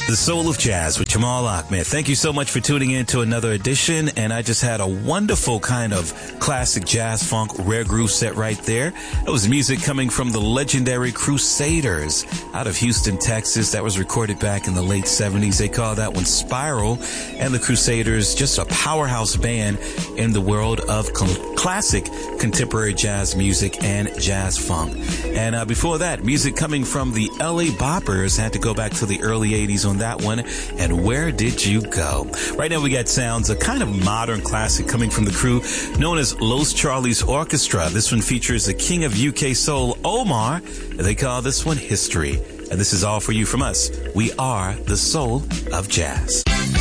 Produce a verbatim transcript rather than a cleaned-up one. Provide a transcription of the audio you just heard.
The Soul of Jazz with Jamal Ahmed. Thank you so much for tuning in to another edition. And I just had a wonderful kind of classic jazz funk rare groove set right there. That was music coming from the legendary Crusaders out of Houston, Texas. That was recorded back in the late seventies. They call that one Spiral. And the Crusaders, just a powerhouse band in the world of cl- classic contemporary jazz music and jazz funk. And uh, before that, music coming from the L A Boppers. Had to go back to the early eighties on that one. And Where Did You Go? Right now we got sounds, a kind of modern classic coming from the crew known as Los Charlie's Orchestra. This one features the king of U K soul, Omar. They call this one History. And this is all for you from us. We are the Soul of Jazz.